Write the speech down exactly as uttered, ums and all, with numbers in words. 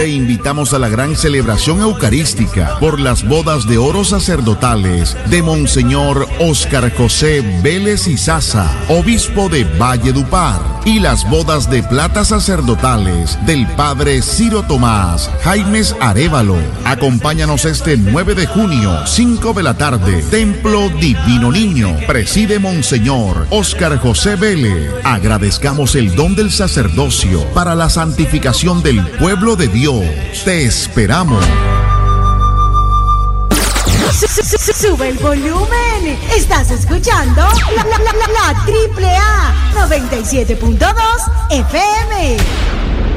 te invitamos a la gran celebración eucarística por las bodas de oro sacerdotales de Monseñor Óscar José Vélez Izaza, obispo de Valledupar, y las bodas de plata sacerdotales del Padre Ciro Tomás Jaimes Arévalo. Acompáñanos este nueve de junio, cinco de la tarde, Templo Divino Niño. Preside Monseñor Óscar José Vélez. Agradezcamos el don del sacerdocio para la santificación del pueblo de Dios. Te esperamos. Sube el volumen. Estás escuchando la, la, la, la, la Triple A noventa y siete punto dos F M.